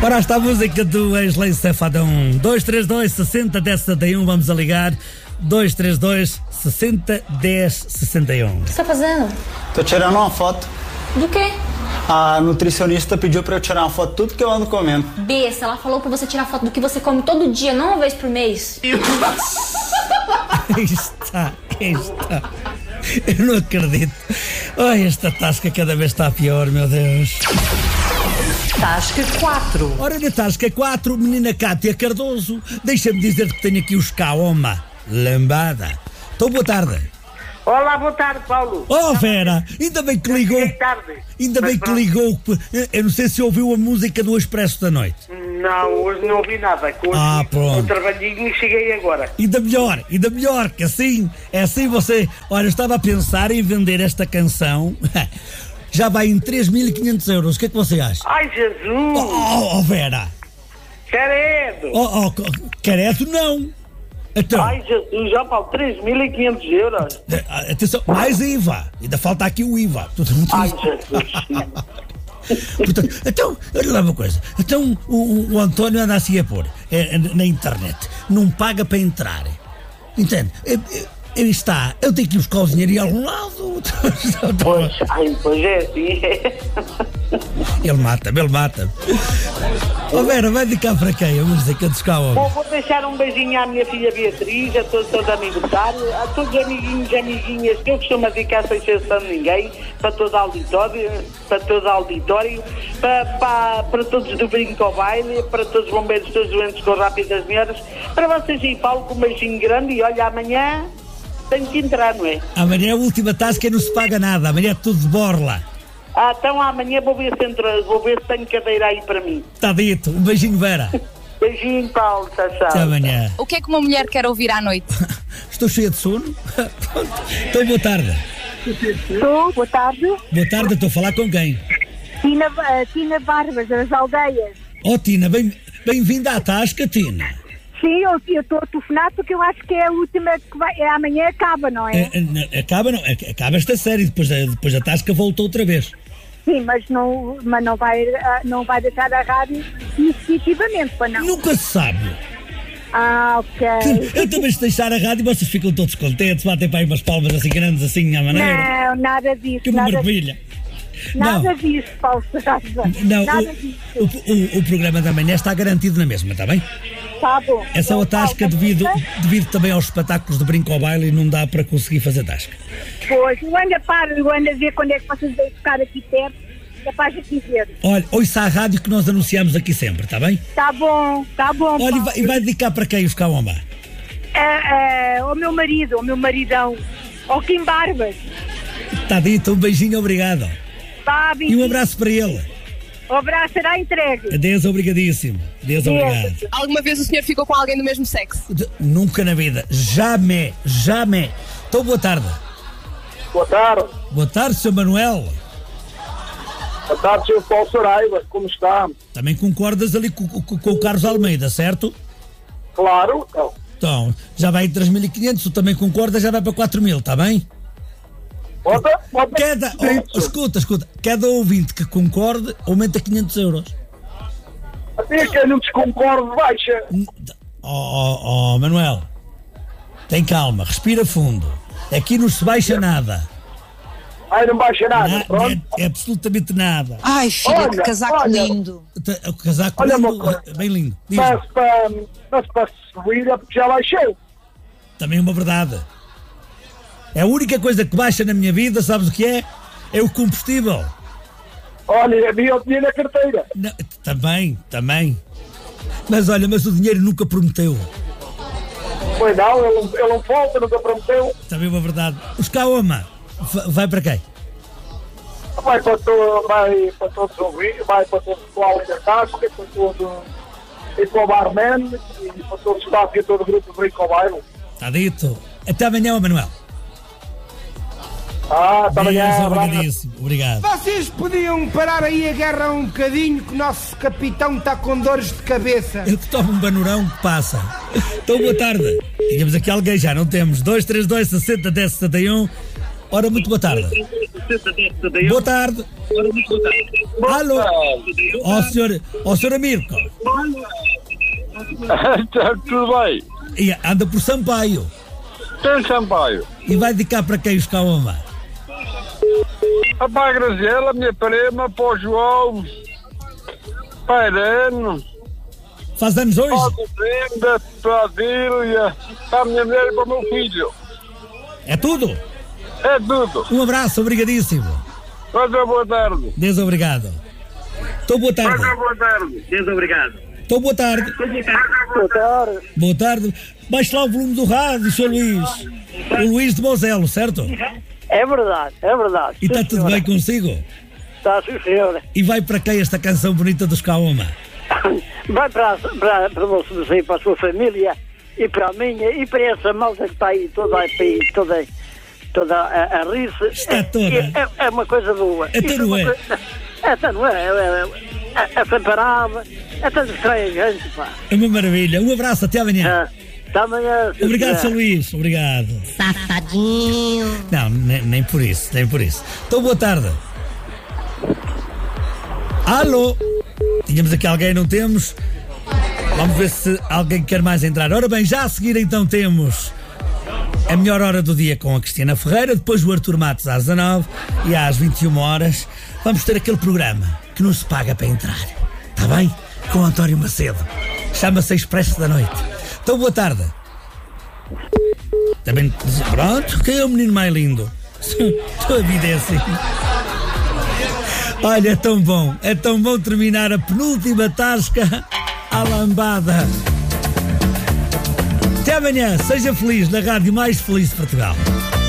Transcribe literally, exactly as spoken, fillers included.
Ora, esta música do ex-Lei Safadão. dois três dois, sessenta, dez, sessenta e um. Vamos a ligar. dois três dois, sessenta, dez, sessenta e um. O que você tá fazendo? Tô tirando uma foto. Do quê? A nutricionista pediu pra eu tirar uma foto de tudo que eu ando comendo. Besta, ela falou pra você tirar foto do que você come todo dia, não uma vez por mês. Aí está, aí está. Eu não acredito. Ai, esta tasca cada vez está pior, meu Deus. Tasca quatro. Ora, na Tasca quatro, menina Cátia Cardoso, deixa-me dizer que tenho aqui os Kaoma. Lambada. Então, boa tarde. Olá, boa tarde, Paulo. Oh, Vera, ainda bem que ligou. Tarde. Ainda bem que ligou. Eu não sei se ouviu a música do Expresso da Noite. Não, hoje não ouvi nada. Hoje Ah, pronto. Eu trabalhinho e cheguei agora. Ainda melhor, ainda melhor, que assim, é assim você... Olha, eu estava a pensar em vender esta canção, já vai em três mil e quinhentos euros, o que é que você acha? Ai, Jesus! Oh, oh, oh Vera! Caredo! Oh, oh, careto não! Então, Ai, Jesus, já Paulo, três mil e quinhentos euros. atenção, mais I V A, ainda falta aqui o I V A. Ai, Jesus! Portanto, então, olha lá uma coisa. Então o, o António anda assim a pôr é, na internet. Não paga para entrar. Entende? É, é, ele está. Eu tenho que ir buscar o dinheiro em algum lado. Pois, ai, pois é assim. Ele mata-me, ele mata-me. Ó Vera, vai de cá para quem? A música dos Kaoma. Bom, vou deixar um beijinho à minha filha Beatriz, a todos os aniversários, a todos os amiguinhos e amiguinhas que eu costumo dedicar sem exceção de ninguém, para todo o auditório, para todo o auditório, para, para, para todos do Brinco ao Baile, para todos os bombeiros, todos os doentes com rápidas melhoras, para vocês em Paulo com um beijinho grande e olha, amanhã tenho que entrar, não é? Amanhã é a última tasca e não se paga nada, amanhã é tudo de borla. Ah, então amanhã vou ver se entro, vou ver se tenho cadeira aí para mim. Está dito, um beijinho, Vera. Beijinho, Paulo, tchau, tchau. Até amanhã. O que é que uma mulher quer ouvir à noite? Estou cheia de sono. Pronto. Então, boa tarde. Estou, boa tarde. Boa tarde, estou a falar com quem? Tina, uh, Tina Barbas, das aldeias. Oh, Tina, bem, bem-vinda à tasca, Tina. Sim, eu estou a telefonar porque eu acho que é a última que vai. É, amanhã acaba, não é? É, é, acaba, não, é, acaba esta série, depois, depois a tasca voltou outra vez. Sim, mas não, mas não, vai, não vai deixar a rádio definitivamente, para não? Nunca se sabe. Ah, ok. Eu também, se deixar a rádio, vocês ficam todos contentes, batem para aí umas palmas assim grandes, assim, à maneira. Não, nada disso. Que nada maravilha. Nada não. disso, Paulo Serrada. Não, nada o, disso. O, o, o programa da manhã está garantido na mesma, está bem? Está bom. Essa é uma tasca devido, devido também aos espetáculos de Brinco ao Baile e não dá para conseguir fazer tasca. Pois, eu ando a par, eu ando a ver quando é que vocês vêm ficar aqui perto, capaz de dizer. Olha, ouça a rádio que nós anunciamos aqui sempre, está bem? Está bom, está bom. Olha, e vai, e vai dedicar para quem os Kaoma? É, é, ao meu marido, ao meu maridão, ao Kim Barbas. Está dito, um beijinho, obrigado. Tá, e um abraço para ele. O abraço será entregue. Adeus, obrigadíssimo. Adeus, obrigado. Alguma vez o senhor ficou com alguém do mesmo sexo? De, nunca na vida. Jamais, jamais. Então, boa tarde. Boa tarde. Boa tarde, senhor Manuel. Boa tarde, senhor Paulo Saraiva. Como está? Também concordas ali com, com, com o Carlos Almeida, certo? Claro. Então, então já vai em três mil e quinhentos, tu também concordas, já vai para quatro mil, está bem? Bota, bota. Cada, oh, escuta, escuta, cada ouvinte que concorde aumenta quinhentos euros. Até que eu não desconcordo, baixa. Oh, oh, oh, Manuel, tem calma, respira fundo. Aqui não se baixa nada. Ai, não baixa nada, Na, pronto. É, é absolutamente nada. Ai, filha, Olha, que casaco olha. lindo. O casaco Olha, lindo, uma bem lindo. Diz-me. Mas para, mas para subir é porque já baixei. Também é uma verdade. É a única coisa que baixa na minha vida, sabes o que é? É o combustível. Olha, havia o dinheiro na carteira. Não, também, também. Mas olha, mas o dinheiro nunca prometeu. Pois não, ele, ele não falta, nunca prometeu. Também é uma verdade. Os Kaoma, vai para quem? Vai para, todo, vai para todos os ouvintes, vai para todo o pessoal da tasca, para todo e para o barman e para todo o staff e todo o grupo do Brinco ao Baile. Está dito. Até amanhã, Manuel. Ah, está bem. Obrigadíssimo. Obrigado. Vocês podiam parar aí a guerra um bocadinho, que o nosso capitão está com dores de cabeça. Eu que tomo um banurão que passa. Então, boa tarde. Tínhamos aqui alguém, já não temos. dois três dois, sessenta, dez, setenta e um. Ora, muito boa tarde. Boa tarde. Alô? Ó oh, senhor, ó oh, senhor Mirko. Tudo bem? E anda por Sampaio. Tem Sampaio. E vai dedicar para quem os Calma? Para a Graziela, minha prima, para o João, para a Irene. Faz anos hoje? Para a Linda, para a Dília, para a minha mulher e para o meu filho. É tudo? É tudo. Um abraço, obrigadíssimo. Muito boa tarde. Deus obrigado. Estou boa tarde. Muito boa tarde. Deus obrigado. Estou boa tarde. Boa tarde. Boa tarde. Baixe lá o volume do rádio, senhor Luís. O Luís de Mozelo, certo? É verdade, é verdade. E está tudo bem consigo? Está, sim, senhora. E vai para quem esta canção bonita dos Calma? Vai para, para, para você, para a sua família e para a minha e para essa malta que está aí toda aí, toda, toda a, a rir-se. Está toda. É, é, é uma coisa boa. Até não é. Até não é. É, é, é separada. É tanto estranho a gente, pá. É uma maravilha. Um abraço, até amanhã. É, até amanhã. Obrigado, senhor Luís. Obrigado. Safadinho. Não, nem, nem por isso, nem por isso. Então, boa tarde. Alô? Tínhamos aqui alguém, não temos? Vamos ver se alguém quer mais entrar. Ora bem, já a seguir então temos a melhor hora do dia com a Cristina Ferreira, depois o Artur Matos às dezanove e às vinte e uma horas vamos ter aquele programa que não se paga para entrar. Está bem? Com o António Macedo. Chama-se Expresso da Noite. Então, boa tarde. Também, pronto, quem é o menino mais lindo? Tua vida é assim. Olha, é tão bom, é tão bom terminar a penúltima tasca à lambada. Até amanhã, seja feliz na rádio mais feliz de Portugal.